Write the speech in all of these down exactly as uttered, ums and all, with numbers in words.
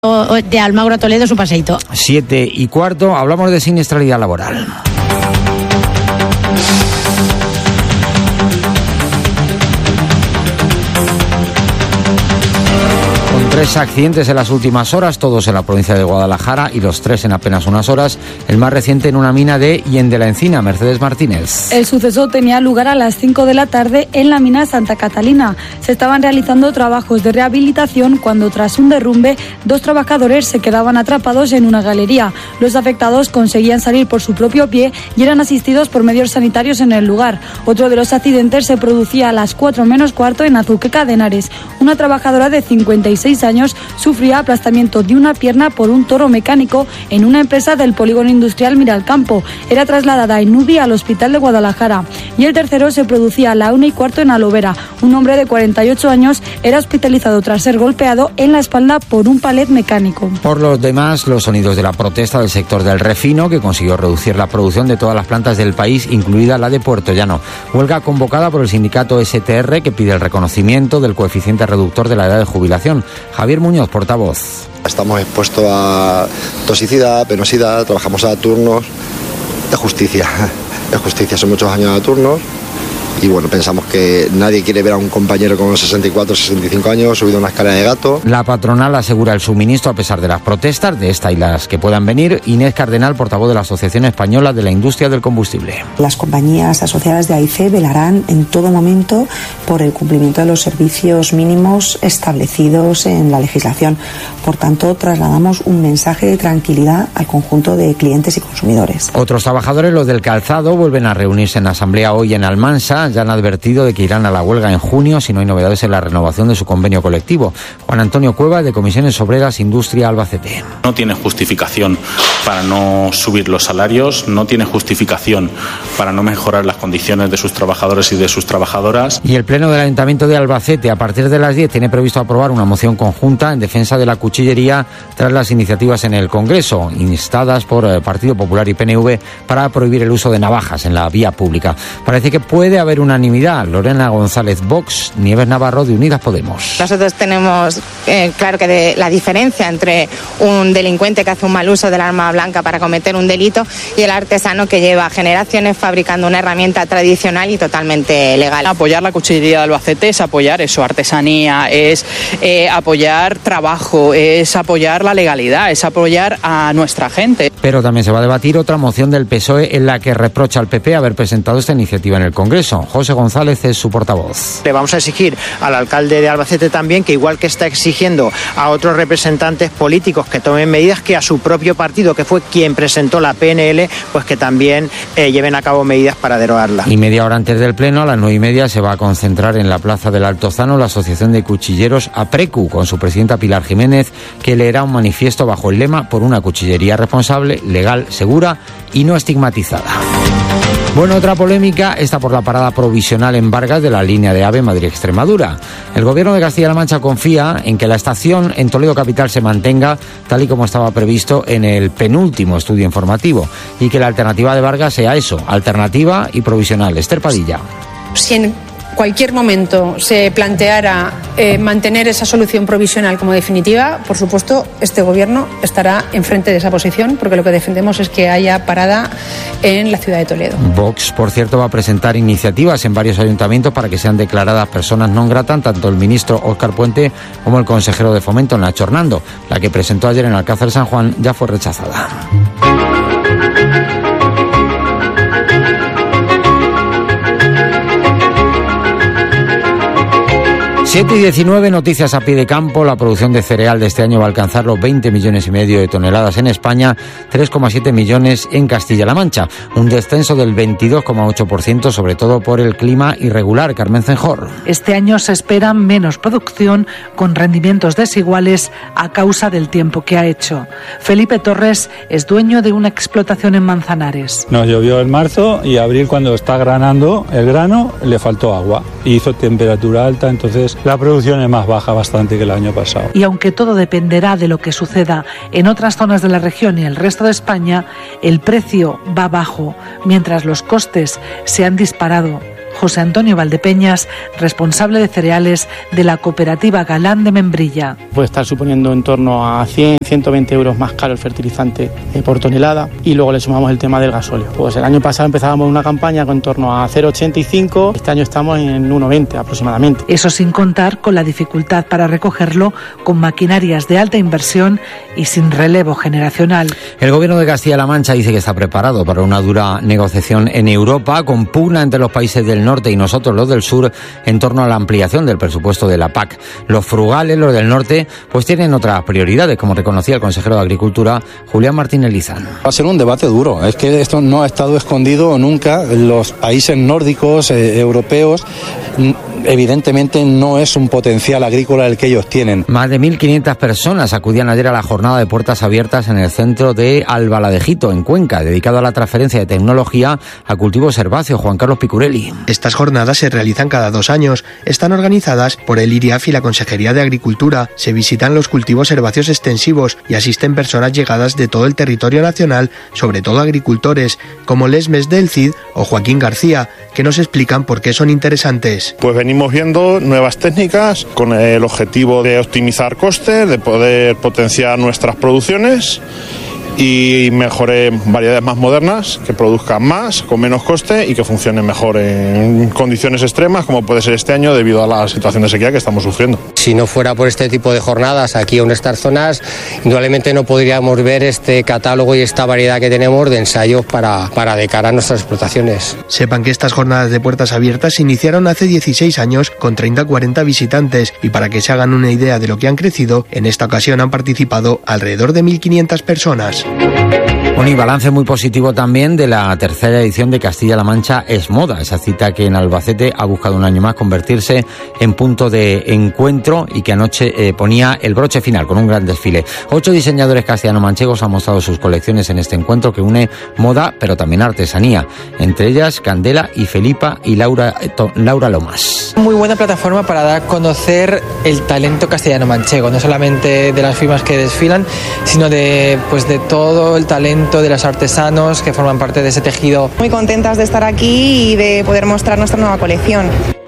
de Almagro a Toledo su paseíto. Siete y cuarto, hablamos de siniestralidad laboral. Tres accidentes en las últimas horas, todos en la provincia de Guadalajara y los tres en apenas unas horas. El más reciente en una mina de Hien de la Encina. Mercedes Martínez. El suceso tenía lugar a las cinco de la tarde en la mina Santa Catalina. Se estaban realizando trabajos de rehabilitación cuando, tras un derrumbe, dos trabajadores se quedaban atrapados en una galería. Los afectados conseguían salir por su propio pie y eran asistidos por medios sanitarios en el lugar. Otro de los accidentes se producía a las cuatro menos cuarto en Azuqueca de Henares. Una trabajadora de cincuenta y seis años sufría aplastamiento de una pierna por un toro mecánico en una empresa del polígono industrial Miralcampo. Era trasladada en U B I al hospital de Guadalajara. Y el tercero se producía a la una y cuarto en Alovera. Un hombre de cuarenta y ocho años era hospitalizado tras ser golpeado en la espalda por un palet mecánico. Por los demás, los sonidos de la protesta del sector del refino, que consiguió reducir la producción de todas las plantas del país, incluida la de Puerto Llano. Huelga convocada por el sindicato S T R, que pide el reconocimiento del coeficiente reductor de la edad de jubilación. Javier Muñoz, portavoz. Estamos expuestos a toxicidad, penosidad, trabajamos a turnos. Es justicia, es justicia, son muchos años a turnos. Y bueno, pensamos que nadie quiere ver a un compañero con sesenta y cuatro, sesenta y cinco años subido una escalera de gato. La patronal asegura el suministro a pesar de las protestas, de esta y las que puedan venir. Inés Cardenal, portavoz de la Asociación Española de la Industria del Combustible. Las compañías asociadas de A I C velarán en todo momento por el cumplimiento de los servicios mínimos establecidos en la legislación. Por tanto, trasladamos un mensaje de tranquilidad al conjunto de clientes y consumidores. Otros trabajadores, los del calzado, vuelven a reunirse en asamblea hoy en Almansa. Ya han advertido de que irán a la huelga en junio si no hay novedades en la renovación de su convenio colectivo. Juan Antonio Cueva, de Comisiones Obreras Industria Albacete. No tiene justificación para no subir los salarios, no tiene justificación para no mejorar las condiciones de sus trabajadores y de sus trabajadoras. Y el Pleno del Ayuntamiento de Albacete, a partir de las diez, tiene previsto aprobar una moción conjunta en defensa de la cuchillería tras las iniciativas en el Congreso, instadas por el Partido Popular y P N V para prohibir el uso de navajas en la vía pública. Parece que puede haber unanimidad. Lorena González, Vox, Nieves Navarro, de Unidas Podemos. Nosotros tenemos eh, claro que de la diferencia entre un delincuente que hace un mal uso del arma blanca para cometer un delito y el artesano que lleva generaciones fabricando una herramienta tradicional y totalmente legal. Apoyar la cuchillería de Albacete es apoyar eso, artesanía, es eh, apoyar trabajo, es apoyar la legalidad, es apoyar a nuestra gente. Pero también se va a debatir otra moción del P S O E en la que reprocha al P P haber presentado esta iniciativa en el Congreso. José González es su portavoz. Le vamos a exigir al alcalde de Albacete también que, igual que está exigiendo a otros representantes políticos que tomen medidas, que a su propio partido, que fue quien presentó la P N L, pues que también eh, lleven a cabo medidas para derogarla. Y media hora antes del Pleno, a las nueve y media, se va a concentrar en la Plaza del Altozano la Asociación de Cuchilleros APRECU, con su presidenta Pilar Jiménez, que leerá un manifiesto bajo el lema por una cuchillería responsable, legal, segura y no estigmatizada. Bueno, otra polémica está por la parada provisional en Vargas de la línea de AVE Madrid-Extremadura. El Gobierno de Castilla-La Mancha confía en que la estación en Toledo Capital se mantenga tal y como estaba previsto en el penúltimo estudio informativo y que la alternativa de Vargas sea eso, alternativa y provisional. Esther Padilla. Si en cualquier momento se planteara eh, mantener esa solución provisional como definitiva, por supuesto, este Gobierno estará enfrente de esa posición, porque lo que defendemos es que haya parada en la ciudad de Toledo. Vox, por cierto, va a presentar iniciativas en varios ayuntamientos para que sean declaradas personas non gratas, tanto el ministro Óscar Puente como el consejero de Fomento, Nacho Hernando. La que presentó ayer en Alcázar San Juan ya fue rechazada. siete y diecinueve, noticias a pie de campo. La producción de cereal de este año va a alcanzar los veinte millones y medio de toneladas en España, tres coma siete millones en Castilla-La Mancha. Un descenso del veintidós coma ocho por ciento, sobre todo por el clima irregular. Carmen Cenjor. Este año se espera menos producción, con rendimientos desiguales a causa del tiempo que ha hecho. Felipe Torres es dueño de una explotación en Manzanares. Nos llovió en marzo y abril, cuando está granando el grano, le faltó agua. Hizo temperatura alta, entonces la producción es más baja bastante que el año pasado. Y aunque todo dependerá de lo que suceda en otras zonas de la región y el resto de España, el precio va bajo, mientras los costes se han disparado. José Antonio Valdepeñas, responsable de cereales de la cooperativa Galán de Membrilla. Puede estar suponiendo en torno a cien, ciento veinte euros más caro el fertilizante eh, por tonelada, y luego le sumamos el tema del gasóleo. Pues el año pasado empezábamos una campaña con en torno a cero coma ochenta y cinco, este año estamos en uno coma veinte aproximadamente. Eso sin contar con la dificultad para recogerlo con maquinarias de alta inversión y sin relevo generacional. El gobierno de Castilla-La Mancha dice que está preparado para una dura negociación en Europa, con pugna entre los países del norte y nosotros los del sur en torno a la ampliación del presupuesto de la P A C. Los frugales, los del norte, pues tienen otras prioridades, como reconocía el consejero de Agricultura, Julián Martínez Lizán. Va a ser un debate duro, es que esto no ha estado escondido nunca. Los países nórdicos, eh, europeos, evidentemente no es un potencial agrícola el que ellos tienen. Más de mil quinientas personas acudían ayer a la jornada de puertas abiertas en el centro de Albaladejito, en Cuenca, dedicado a la transferencia de tecnología a cultivos herbáceos. Juan Carlos Picurelli. Estas jornadas se realizan cada dos años. Están organizadas por el I R I A F y la Consejería de Agricultura. Se visitan los cultivos herbáceos extensivos y asisten personas llegadas de todo el territorio nacional, sobre todo agricultores, como Lesmes del Cid o Joaquín García, que nos explican por qué son interesantes. Pues venimos viendo nuevas técnicas con el objetivo de optimizar costes, de poder potenciar nuestras producciones y mejores variedades más modernas que produzcan más, con menos coste y que funcionen mejor en condiciones extremas, como puede ser este año debido a la situación de sequía que estamos sufriendo. Si no fuera por este tipo de jornadas aquí en estas zonas, indudablemente no podríamos ver este catálogo y esta variedad que tenemos de ensayos para, para de cara a nuestras explotaciones. Sepan que estas jornadas de puertas abiertas se iniciaron hace dieciséis años con treinta a cuarenta visitantes, y para que se hagan una idea de lo que han crecido, en esta ocasión han participado alrededor de mil quinientas personas. Un balance muy positivo también de la tercera edición de Castilla-La Mancha es Moda, esa cita que en Albacete ha buscado un año más convertirse en punto de encuentro y que anoche eh, ponía el broche final con un gran desfile. Ocho diseñadores castellano-manchegos han mostrado sus colecciones en este encuentro que une moda pero también artesanía, entre ellas Candela y Felipa y Laura, eh, to, Laura Lomas. Muy buena plataforma para dar a conocer el talento castellano-manchego, no solamente de las firmas que desfilan, sino de, pues, de todo el talento de los artesanos que forman parte de ese tejido. Muy contentas de estar aquí y de poder mostrar nuestra nueva colección.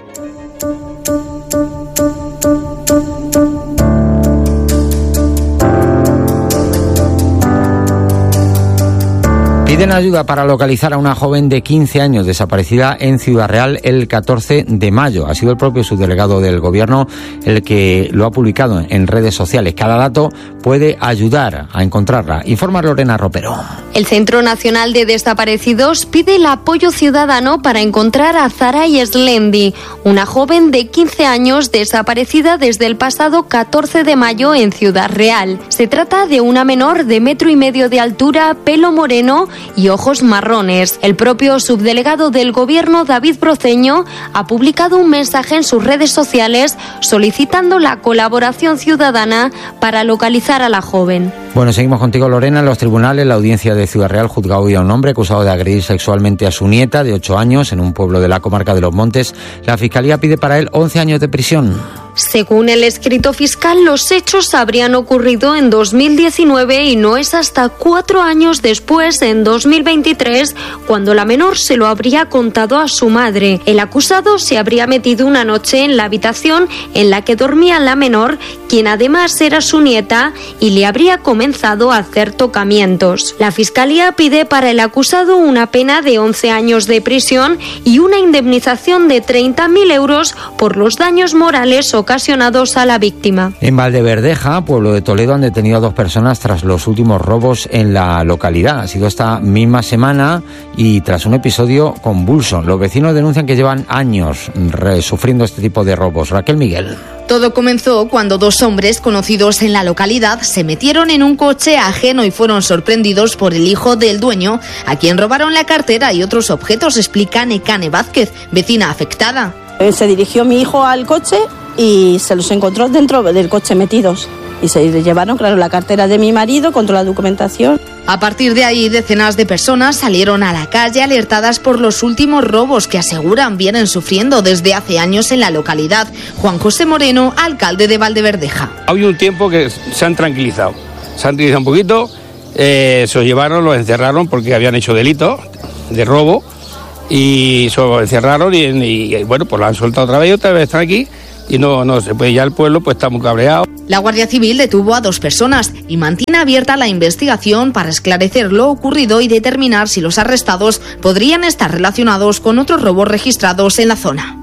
Piden ayuda para localizar a una joven de quince años desaparecida en Ciudad Real el catorce de mayo. Ha sido el propio subdelegado del Gobierno el que lo ha publicado en redes sociales. Cada dato puede ayudar a encontrarla. Informa Lorena Ropero. El Centro Nacional de Desaparecidos pide el apoyo ciudadano para encontrar a Zaray Slendi, una joven de quince años desaparecida desde el pasado catorce de mayo en Ciudad Real. Se trata de una menor de metro y medio de altura, pelo moreno y ojos marrones. El propio subdelegado del Gobierno, David Broceño, ha publicado un mensaje en sus redes sociales solicitando la colaboración ciudadana para localizar a la joven. Bueno, seguimos contigo, Lorena. En los tribunales, la audiencia de Ciudad Real juzga hoy a un hombre acusado de agredir sexualmente a su nieta de ocho años en un pueblo de la comarca de Los Montes. La Fiscalía pide para él once años de prisión. Según el escrito fiscal, los hechos habrían ocurrido en dos mil diecinueve y no es hasta cuatro años después, en dos mil veintitrés, cuando la menor se lo habría contado a su madre. El acusado se habría metido una noche en la habitación en la que dormía la menor, quien además era su nieta, y le habría comenzado a hacer tocamientos. La Fiscalía pide para el acusado una pena de once años de prisión y una indemnización de treinta mil euros por los daños morales o ocasionados a la víctima. En Valdeverdeja, pueblo de Toledo, han detenido a dos personas tras los últimos robos en la localidad. Ha sido esta misma semana y tras un episodio convulso. Los vecinos denuncian que llevan años sufriendo este tipo de robos. Raquel Miguel. Todo comenzó cuando dos hombres conocidos en la localidad se metieron en un coche ajeno y fueron sorprendidos por el hijo del dueño, a quien robaron la cartera y otros objetos, explica Necane Vázquez, vecina afectada. Se dirigió mi hijo al coche y se los encontró dentro del coche metidos. Y se llevaron, claro, la cartera de mi marido con toda la documentación. A partir de ahí, decenas de personas salieron a la calle alertadas por los últimos robos que aseguran vienen sufriendo desde hace años en la localidad. Juan José Moreno, alcalde de Valdeverdeja. Ha habido un tiempo que se han tranquilizado. Se han tranquilizado un poquito, eh, se los llevaron, los encerraron porque habían hecho delitos de robo. y se encerraron y, y, y bueno, pues lo han soltado otra vez y otra vez están aquí y no, no se puede, ya el pueblo pues está muy cabreado. La Guardia Civil detuvo a dos personas y mantiene abierta la investigación para esclarecer lo ocurrido y determinar si los arrestados podrían estar relacionados con otros robos registrados en la zona.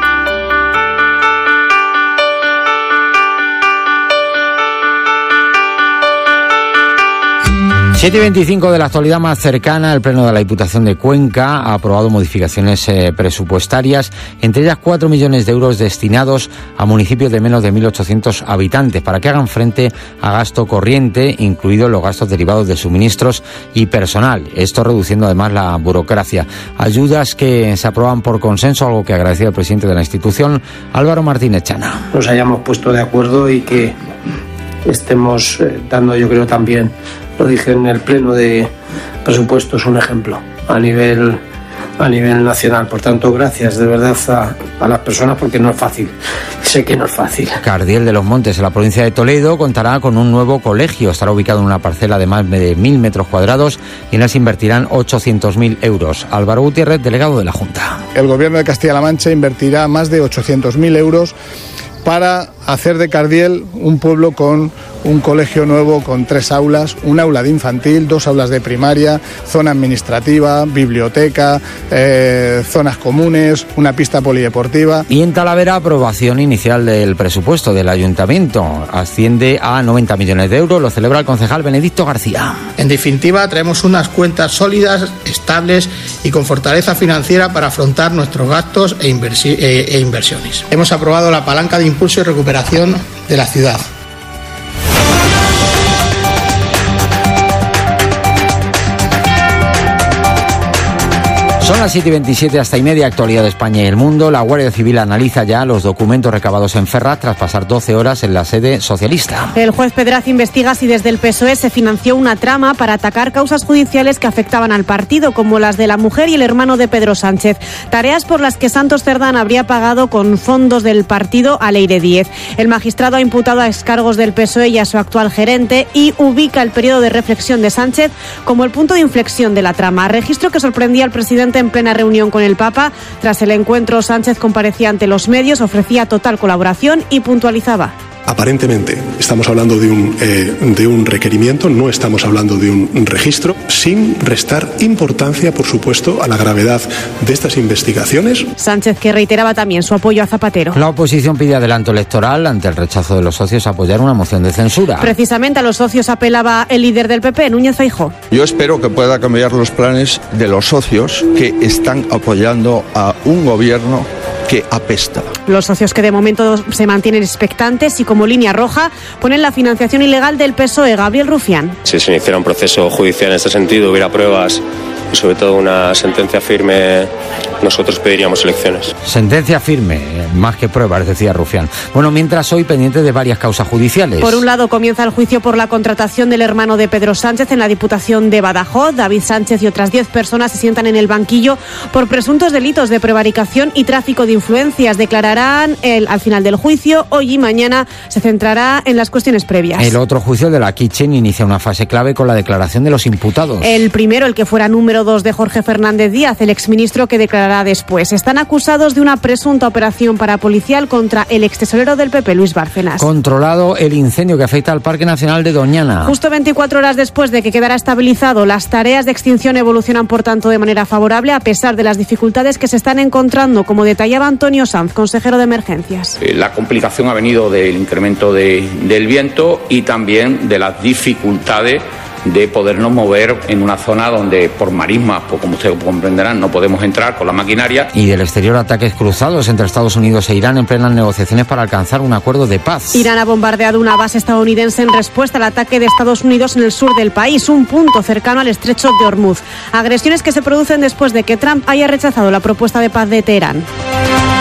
siete y veinticinco de la actualidad más cercana. El Pleno de la Diputación de Cuenca ha aprobado modificaciones eh, presupuestarias, entre ellas cuatro millones de euros destinados a municipios de menos de mil ochocientos habitantes para que hagan frente a gasto corriente, incluidos los gastos derivados de suministros y personal. Esto reduciendo además la burocracia. Ayudas que se aprueban por consenso, algo que agradecía el presidente de la institución, Álvaro Martínez Chana. Nos hayamos puesto de acuerdo y que estemos eh, dando, yo creo también, lo dije en el pleno de presupuestos, un ejemplo a nivel a nivel nacional. Por tanto, gracias de verdad a, a las personas, porque no es fácil. Sé que no es fácil. Cardiel de los Montes, en la provincia de Toledo, contará con un nuevo colegio. Estará ubicado en una parcela de más de mil metros cuadrados y en él se invertirán ochocientos mil euros. Álvaro Gutiérrez, delegado de la Junta. El Gobierno de Castilla-La Mancha invertirá más de ochocientos mil euros para hacer de Cardiel un pueblo con un colegio nuevo, con tres aulas, un aula de infantil, dos aulas de primaria, zona administrativa, biblioteca, eh, zonas comunes, una pista polideportiva. Y en Talavera, aprobación inicial del presupuesto del Ayuntamiento. Asciende a noventa millones de euros, lo celebra el concejal Benedicto García. En definitiva, traemos unas cuentas sólidas, estables y con fortaleza financiera para afrontar nuestros gastos e, inversi- e, e inversiones. Hemos aprobado la palanca de impulso y recuperación de la ciudad. Son las siete y veintisiete, hasta y media, actualidad de España y el mundo. La Guardia Civil analiza ya los documentos recabados en Ferraz tras pasar doce horas en la sede socialista. El juez Pedraz investiga si desde el P S O E se financió una trama para atacar causas judiciales que afectaban al partido, como las de la mujer y el hermano de Pedro Sánchez. Tareas por las que Santos Cerdán habría pagado con fondos del partido a Leire Díez. El magistrado ha imputado a excargos del P S O E y a su actual gerente y ubica el periodo de reflexión de Sánchez como el punto de inflexión de la trama. Registro que sorprendía al presidente en plena reunión con el Papa. Tras el encuentro, Sánchez comparecía ante los medios, ofrecía total colaboración y puntualizaba. Aparentemente estamos hablando de un, eh, de un requerimiento, no estamos hablando de un registro, sin restar importancia, por supuesto, a la gravedad de estas investigaciones. Sánchez, que reiteraba también su apoyo a Zapatero. La oposición pide adelanto electoral ante el rechazo de los socios a apoyar una moción de censura. Precisamente a los socios apelaba el líder del P P, Núñez Feijóo. Yo espero que pueda cambiar los planes de los socios que están apoyando a un gobierno que apesta. Los socios, que de momento se mantienen expectantes y como línea roja ponen la financiación ilegal del P S O E. Gabriel Rufián. Si se iniciara un proceso judicial en este sentido, hubiera pruebas y sobre todo una sentencia firme, nosotros pediríamos elecciones. Sentencia firme, más que pruebas, decía Rufián. Bueno, mientras hoy pendiente de varias causas judiciales. Por un lado, comienza el juicio por la contratación del hermano de Pedro Sánchez en la Diputación de Badajoz. David Sánchez y otras diez personas se sientan en el banquillo por presuntos delitos de prevaricación y tráfico de influencias. Declararán el, al final del juicio. Hoy y mañana se centrará en las cuestiones previas. El otro juicio de la Kitchen inicia una fase clave con la declaración de los imputados. El primero, el que fuera número dos de Jorge Fernández Díaz, el exministro, que declarará después. Están acusados de una presunta operación parapolicial contra el extesorero del P P, Luis Bárcenas. Controlado el incendio que afecta al Parque Nacional de Doñana. Justo veinticuatro horas después de que quedara estabilizado, las tareas de extinción evolucionan, por tanto, de manera favorable, a pesar de las dificultades que se están encontrando, como detallaba Antonio Sanz, consejero de Emergencias. La complicación ha venido del incremento de, del viento y también de las dificultades de podernos mover en una zona donde por marismas, pues como ustedes comprenderán, no podemos entrar con la maquinaria. Y del exterior, ataques cruzados entre Estados Unidos e Irán en plenas negociaciones para alcanzar un acuerdo de paz. Irán ha bombardeado una base estadounidense en respuesta al ataque de Estados Unidos en el sur del país, un punto cercano al estrecho de Hormuz. Agresiones que se producen después de que Trump haya rechazado la propuesta de paz de Teherán.